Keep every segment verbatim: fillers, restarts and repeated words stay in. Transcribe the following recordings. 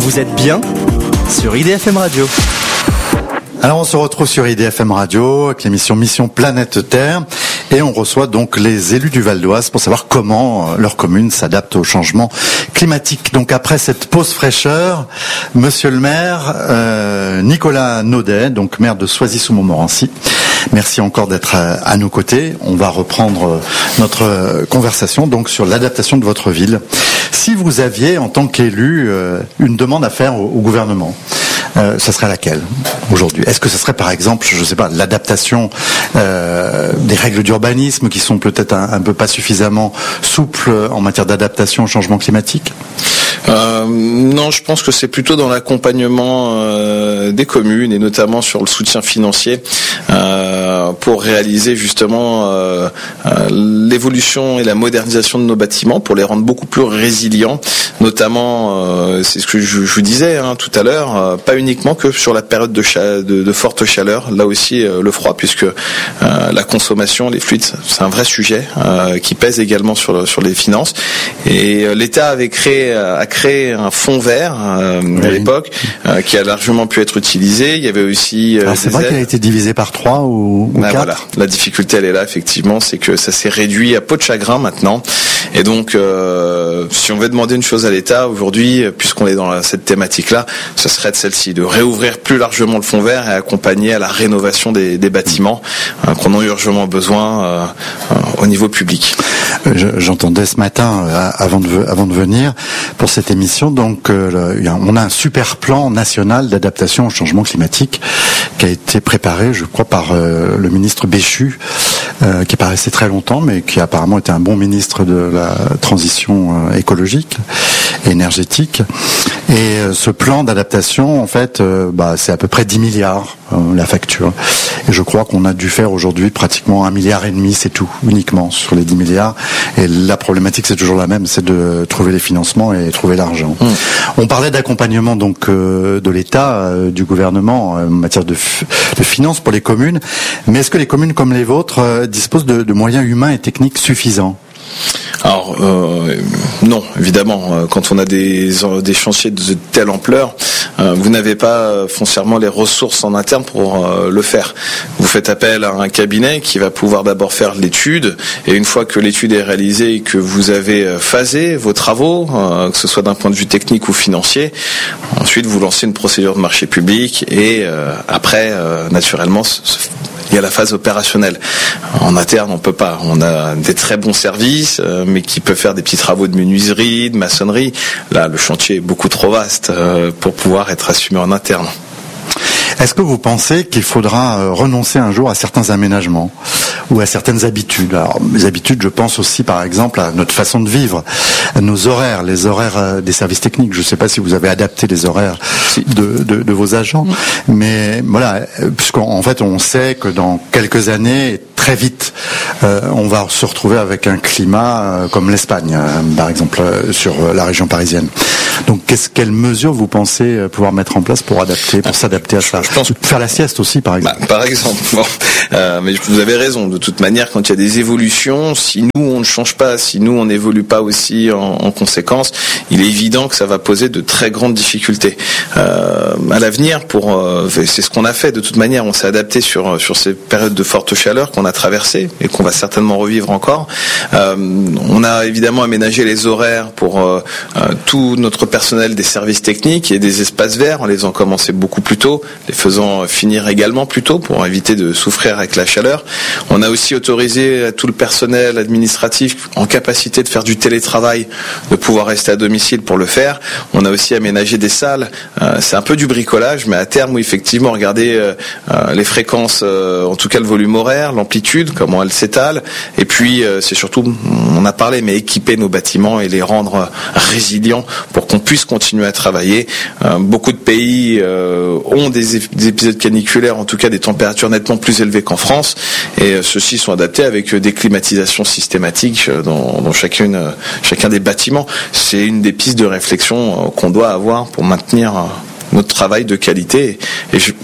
Vous êtes bien sur I D F M Radio. Alors on se retrouve sur I D F M Radio avec l'émission Mission Planète Terre et on reçoit donc les élus du Val d'Oise pour savoir comment leur commune s'adapte au changement climatique. Donc après cette pause fraîcheur, monsieur le maire euh, Nicolas Naudet, donc maire de Soisy-sous-Montmorency, merci encore d'être à, à nos côtés. On va reprendre notre conversation donc sur l'adaptation de votre ville. Si vous aviez en tant qu'élu euh, une demande à faire au, au gouvernement, Euh, ça serait laquelle aujourd'hui? Est-ce que ce serait par exemple, je ne sais pas, l'adaptation euh, des règles d'urbanisme qui sont peut-être un, un peu pas suffisamment souples en matière d'adaptation au changement climatique? Euh, non, je pense que c'est plutôt dans l'accompagnement euh, des communes et notamment sur le soutien financier euh, pour réaliser justement euh, euh, l'évolution et la modernisation de nos bâtiments pour les rendre beaucoup plus résilients, notamment, euh, c'est ce que je, je vous disais hein, tout à l'heure, euh, pas uniquement que sur la période de, cha- de, de forte chaleur, là aussi euh, le froid, puisque euh, la consommation, les fluides, c'est un vrai sujet euh, qui pèse également sur, le, sur les finances. Et euh, l'État avait créé, a créé un fonds vert euh, oui. à l'époque euh, qui a largement pu être utilisé. Il y avait aussi. Euh, Alors c'est vrai aides. qu'il a été divisé par trois ou, ou ben quatre. Voilà, la difficulté elle est là effectivement, c'est que ça s'est réduit à peau de chagrin maintenant. Et donc, euh, si on veut demander une chose à l'État aujourd'hui, puisqu'on est dans la, cette thématique-là, ce serait de celle-ci, de réouvrir plus largement le fonds vert et accompagner à la rénovation des, des bâtiments euh, qu'on a urgemment besoin euh, euh, au niveau public. Je, j'entendais ce matin, euh, avant de avant de venir pour cette émission, donc euh, on a un super plan national d'adaptation au changement climatique qui a été préparé, je crois, par euh, le ministre Béchu, euh, qui paraissait très longtemps, mais qui apparemment était un bon ministre de la transition euh, écologique et énergétique. Et euh, ce plan d'adaptation, en fait, euh, bah, c'est à peu près dix milliards euh, la facture. Et je crois qu'on a dû faire aujourd'hui pratiquement un milliard et demi, c'est tout, uniquement sur les dix milliards. Et la problématique, c'est toujours la même, c'est de trouver les financements et trouver l'argent. Mmh. On parlait d'accompagnement donc euh, de l'État, euh, du gouvernement en matière de, f- de finances pour les communes. Mais est-ce que les communes comme les vôtres euh, disposent de, de moyens humains et techniques suffisants ? Alors euh, non, évidemment, quand on a des des chantiers de telle ampleur, euh, vous n'avez pas foncièrement les ressources en interne pour euh, le faire. Vous faites appel à un cabinet qui va pouvoir d'abord faire l'étude, et une fois que l'étude est réalisée et que vous avez phasé vos travaux, euh, que ce soit d'un point de vue technique ou financier, ensuite vous lancez une procédure de marché public et euh, après, euh, naturellement, il y a la phase opérationnelle. En interne, on peut pas. On a des très bons services, euh, mais qui peuvent faire des petits travaux de menuiserie, de maçonnerie. Là, le chantier est beaucoup trop vaste euh, pour pouvoir être assumé en interne. Est-ce que vous pensez qu'il faudra renoncer un jour à certains aménagements ou à certaines habitudes? Alors, les habitudes, je pense aussi, par exemple, à notre façon de vivre, à nos horaires, les horaires des services techniques. Je ne sais pas si vous avez adapté les horaires de, de, de vos agents, mmh. mais voilà, puisqu'en fait, on sait que dans quelques années, très vite, euh, on va se retrouver avec un climat euh, comme l'Espagne, euh, par exemple, euh, sur euh, la région parisienne. Donc, qu'est-ce, quelles mesures vous pensez pouvoir mettre en place pour adapter, pour s'adapter à ça? Je pense faire la sieste aussi, par exemple. Bah, par exemple. Bon, euh, mais vous avez raison. De toute manière, quand il y a des évolutions, si nous on ne change pas, si nous on n'évolue pas aussi en, en conséquence, il est évident que ça va poser de très grandes difficultés. Euh, à l'avenir, pour euh, c'est ce qu'on a fait. De toute manière, on s'est adapté sur sur ces périodes de forte chaleur qu'on a traversées et qu'on va certainement revivre encore. Euh, on a évidemment aménagé les horaires pour euh, euh, tout notre personnel des services techniques et des espaces verts. On les a commencé beaucoup plus tôt, les faisant finir également plus tôt pour éviter de souffrir avec la chaleur. On a aussi autorisé tout le personnel administratif en capacité de faire du télétravail, de pouvoir rester à domicile pour le faire. On a aussi aménagé des salles. Euh, c'est un peu du bricolage, mais à terme, où effectivement, regardez euh, euh, les fréquences, euh, en tout cas le volume horaire, l'amplitude, comment elle s'étale. Et puis, euh, c'est surtout, on a parlé, mais équiper nos bâtiments et les rendre résilients pour qu'on puisse continuer à travailler. Euh, beaucoup de pays euh, ont des, ép- des épisodes caniculaires, en tout cas des températures nettement plus élevées qu'en France, et euh, ceux-ci sont adaptés avec euh, des climatisations systématiques euh, dans, dans chacune, euh, chacun des bâtiments. C'est une des pistes de réflexion euh, qu'on doit avoir pour maintenir euh, notre travail de qualité. Et je, je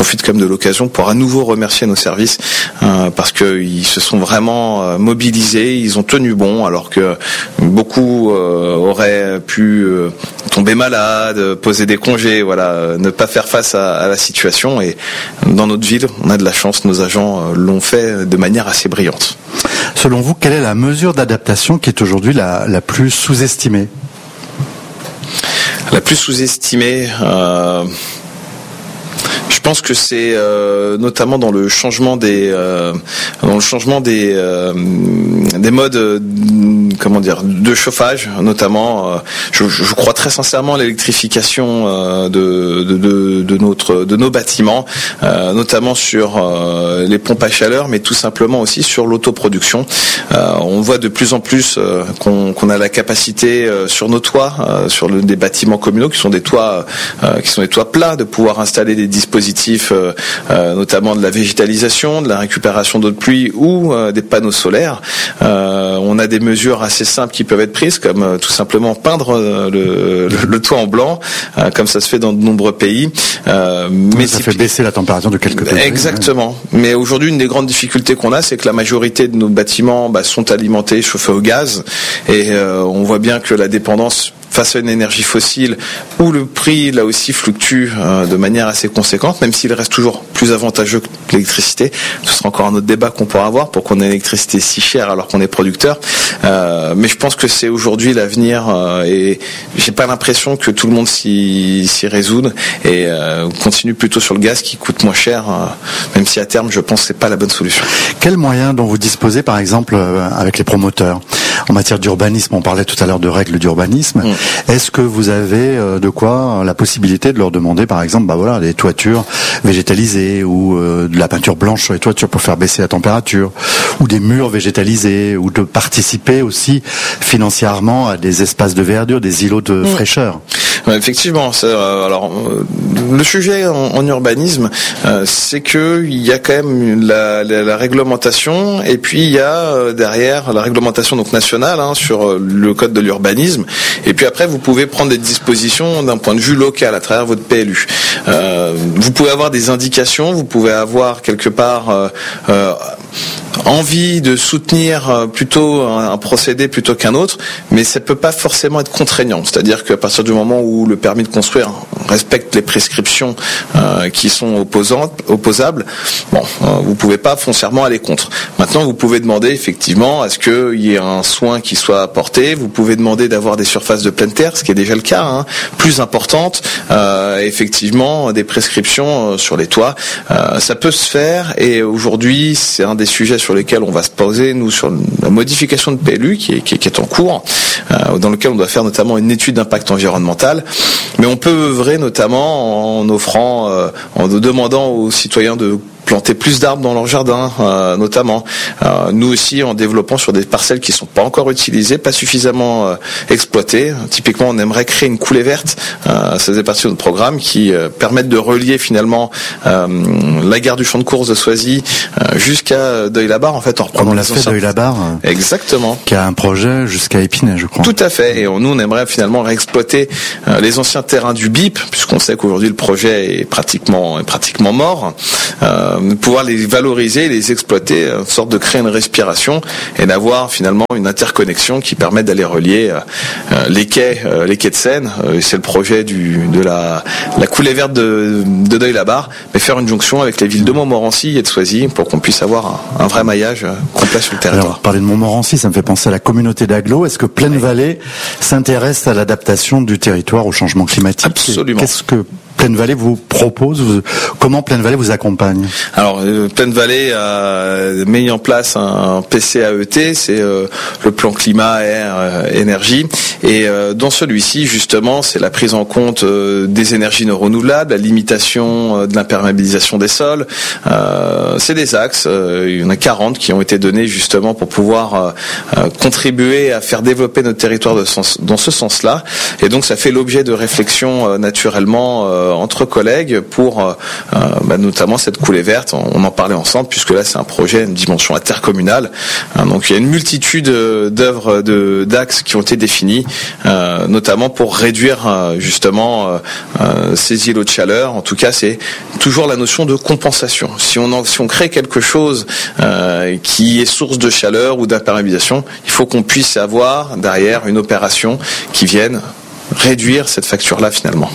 profite quand même de l'occasion pour à nouveau remercier nos services euh, parce qu'ils se sont vraiment euh, mobilisés, ils ont tenu bon alors que beaucoup euh, auraient pu euh, tomber malades, poser des congés, voilà, euh, ne pas faire face à, à la situation. Et dans notre ville, on a de la chance, nos agents euh, l'ont fait de manière assez brillante. Selon vous, quelle est la mesure d'adaptation qui est aujourd'hui la, la plus sous-estimée ? La plus sous-estimée, euh, je pense que c'est euh, notamment dans le changement des, euh, dans le changement des, euh, des modes, euh, comment dire, de chauffage, notamment. Euh, je, je crois très sincèrement à l'électrification euh, de, de, de, de notre, de nos bâtiments, euh, notamment sur euh, les pompes à chaleur, mais tout simplement aussi sur l'autoproduction. Euh, on voit de plus en plus euh, qu'on, qu'on a la capacité euh, sur nos toits, euh, sur le, des bâtiments communaux qui sont des toits, euh, qui sont des toits plats, de pouvoir installer des dispositifs, euh, euh, notamment de la végétalisation, de la récupération d'eau de pluie ou euh, des panneaux solaires. Euh, on a des mesures assez simples qui peuvent être prises, comme euh, tout simplement peindre euh, le, le, le toit en blanc, euh, comme ça se fait dans de nombreux pays. Euh, mais ça fait baisser la température de quelques degrés. Exactement. Ouais. Mais aujourd'hui, une des grandes difficultés qu'on a, c'est que la majorité de nos bâtiments bah, sont alimentés, chauffés au gaz, et euh, on voit bien que la dépendance face à une énergie fossile où le prix là aussi fluctue euh, de manière assez conséquente, même s'il reste toujours plus avantageux que l'électricité. Ce sera encore un autre débat qu'on pourra avoir pour qu'on ait l'électricité si chère alors qu'on est producteur. Euh, mais je pense que c'est aujourd'hui l'avenir euh, et j'ai pas l'impression que tout le monde s'y, s'y résout et euh, continue plutôt sur le gaz qui coûte moins cher, euh, même si à terme je pense que c'est pas la bonne solution. Quels moyens dont vous disposez par exemple euh, avec les promoteurs en matière d'urbanisme? On parlait tout à l'heure de règles d'urbanisme. Mmh. Est-ce que vous avez euh, de quoi la possibilité de leur demander par exemple bah voilà des toitures végétalisées ou euh, de la peinture blanche sur les toitures pour faire baisser la température ou des murs végétalisés ou de participer aussi financièrement à des espaces de verdure, des îlots de mmh. fraîcheur? Ouais, effectivement, c'est, euh, alors euh, le sujet en, en urbanisme, euh, c'est que il y a quand même la, la, la réglementation et puis il y a euh, derrière la réglementation donc nationale hein, sur euh, le code de l'urbanisme et puis après vous pouvez prendre des dispositions d'un point de vue local à travers votre P L U. Euh, vous pouvez avoir des indications, vous pouvez avoir quelque part euh, euh, envie de soutenir plutôt un, un procédé plutôt qu'un autre, mais ça peut pas forcément être contraignant. C'est-à-dire qu'à partir du moment où le permis de construire respecte les prescriptions euh, qui sont opposantes, opposables, bon, euh, vous pouvez pas foncièrement aller contre. Maintenant, vous pouvez demander effectivement à ce qu'il y ait un soin qui soit apporté. Vous pouvez demander d'avoir des surfaces de pleine terre, ce qui est déjà le cas, hein, plus importantes. Euh, effectivement, des prescriptions sur les toits, euh, ça peut se faire. Et aujourd'hui, c'est un des sujets sur lesquels on va se poser, nous, sur la modification de P L U qui est, qui est, qui est en cours, euh, dans lequel on doit faire notamment une étude d'impact environnemental. Mais on peut œuvrer notamment en offrant, euh, en demandant aux citoyens de planter plus d'arbres dans leur jardin, euh, notamment. Euh, nous aussi, en développant sur des parcelles qui sont pas encore utilisées, pas suffisamment euh, exploitées. Typiquement, on aimerait créer une coulée verte. Euh, ça faisait partie de notre programme qui euh, permettent de relier finalement euh, la gare du champ de course de Soisy euh, jusqu'à Deuil-la-Barre. En fait, en reprenant on l'a fait Deuil-la-Barre. Exactement. Qui a un projet jusqu'à Épinay, je crois. Tout à fait. Et on, nous, on aimerait finalement réexploiter euh, les anciens terrains du B I P, puisqu'on sait qu'aujourd'hui le projet est pratiquement, est pratiquement mort. Euh, pouvoir les valoriser, les exploiter, une sorte de créer une respiration et d'avoir finalement une interconnexion qui permet d'aller relier euh, les quais, euh, les quais de Seine. Euh, c'est le projet du, de la, la coulée verte de, de Deuil-la-Barre, mais faire une jonction avec les villes de Montmorency et de Soisy pour qu'on puisse avoir un, un vrai maillage complet sur le territoire. Alors, parler de Montmorency, ça me fait penser à la communauté d'Aglo. Est-ce que Plaine Vallée s'intéresse à l'adaptation du territoire au changement climatique? Absolument. Qu'est-ce que Plaine Vallée vous propose, vous, comment Plaine Vallée vous accompagne? Alors euh, Plaine Vallée a mis en place un P C A E T, c'est euh, le plan climat, air, euh, énergie, et euh, dans celui-ci justement c'est la prise en compte euh, des énergies non renouvelables, la limitation euh, de l'imperméabilisation des sols. Euh, c'est des axes, euh, il y en a quarante qui ont été donnés justement pour pouvoir euh, euh, contribuer à faire développer notre territoire de sens, dans ce sens-là, et donc ça fait l'objet de réflexions euh, naturellement. Euh, euh, entre collègues pour euh, bah, notamment cette coulée verte. On, on en parlait ensemble puisque là c'est un projet, une dimension intercommunale. Hein, donc il y a une multitude d'œuvres, de d'axes qui ont été définis, euh, notamment pour réduire euh, justement euh, euh, ces îlots de chaleur. En tout cas, c'est toujours la notion de compensation. Si on en, si on crée quelque chose euh, qui est source de chaleur ou d'imperméabilisation, il faut qu'on puisse avoir derrière une opération qui vienne réduire cette facture-là finalement.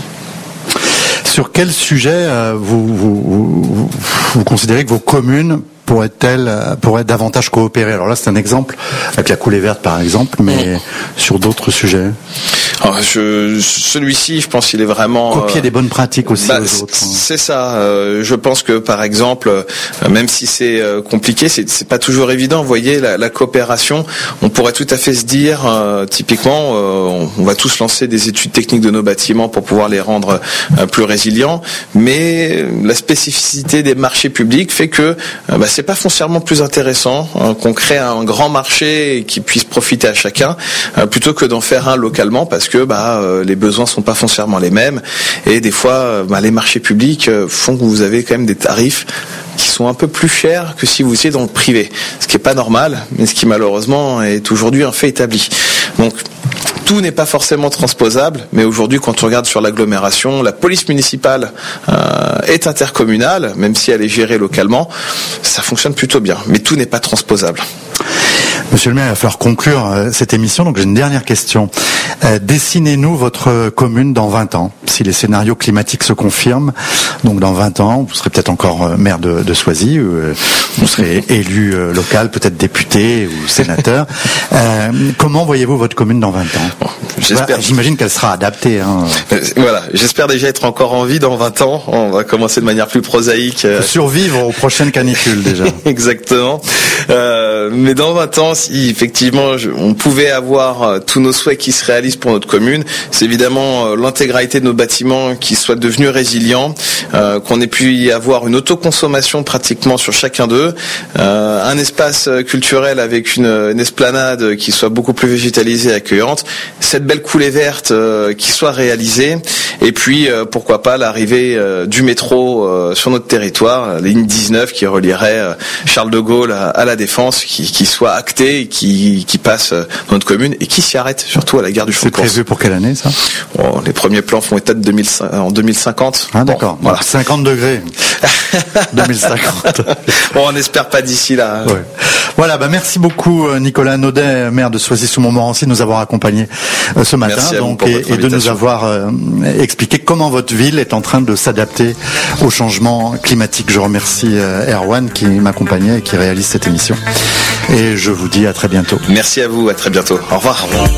Sur quel sujet euh, vous, vous, vous, vous considérez que vos communes pourrait-elle pourrait davantage coopérer? Alors là, c'est un exemple avec la coulée verte, par exemple, mais mmh. sur d'autres sujets. Alors, je, celui-ci, je pense qu'il est vraiment copier euh, des bonnes pratiques aussi bah, aux autres. C'est ça. Euh, je pense que par exemple, euh, même si c'est euh, compliqué, c'est, c'est pas toujours évident. Vous voyez, la, la coopération, on pourrait tout à fait se dire, euh, typiquement, euh, on, on va tous lancer des études techniques de nos bâtiments pour pouvoir les rendre euh, plus résilients, mais la spécificité des marchés publics fait que euh, bah, c'est pas foncièrement plus intéressant hein, qu'on crée un grand marché qui puisse profiter à chacun euh, plutôt que d'en faire un localement parce que bah euh, les besoins sont pas foncièrement les mêmes et des fois euh, bah, les marchés publics euh, font que vous avez quand même des tarifs qui sont un peu plus chers que si vous étiez dans le privé, ce qui est pas normal, mais ce qui malheureusement est aujourd'hui un fait établi. Donc tout n'est pas forcément transposable, mais aujourd'hui, quand on regarde sur l'agglomération, la police municipale euh, est intercommunale, même si elle est gérée localement, ça fonctionne plutôt bien. Mais tout n'est pas transposable. Monsieur le maire, il va falloir conclure euh, cette émission, donc j'ai une dernière question. Euh, dessinez-nous votre commune dans vingt ans, si les scénarios climatiques se confirment. Donc dans vingt ans, vous serez peut-être encore euh, maire de, de Soisy, ou, euh, vous serez élu euh, local, peut-être député ou sénateur. Euh, comment voyez-vous votre commune dans vingt ans? Bon, j'espère... Voilà, j'imagine qu'elle sera adaptée. Hein. Euh, voilà, j'espère déjà être encore en vie dans vingt ans. On va commencer de manière plus prosaïque. Euh... Survivre aux prochaines canicules déjà. Exactement. Euh, mais dans vingt ans, si effectivement je, on pouvait avoir euh, tous nos souhaits qui se réalisent pour notre commune, c'est évidemment euh, l'intégralité de nos bâtiments qui soient devenus résilients, euh, qu'on ait pu y avoir une autoconsommation pratiquement sur chacun d'eux, euh, un espace culturel avec une, une esplanade qui soit beaucoup plus végétalisée et accueillante, cette belle coulée verte euh, qui soit réalisée, et puis euh, pourquoi pas l'arrivée euh, du métro euh, sur notre territoire, la ligne dix-neuf qui relierait euh, Charles de Gaulle à, à la Défense, qui, qui soit actée, et qui, qui passe dans notre commune et qui s'y arrête surtout à la gare du Champ-Cours. C'est prévu pour quelle année ça? Bon, les premiers plans font état de deux mille, en deux mille cinquante. Ah d'accord, bon, voilà. cinquante degrés. deux mille cinquante. Bon, on n'espère pas d'ici là. Ouais. Voilà, bah merci beaucoup Nicolas Naudet, maire de Soisy-sous-Montmorency, de nous avoir accompagnés euh, ce matin, donc, et, et de nous avoir euh, expliqué comment votre ville est en train de s'adapter au changement climatique. Je remercie euh, Erwan qui m'accompagnait et qui réalise cette émission. Et je vous dis à très bientôt. Merci à vous, à très bientôt. Au revoir.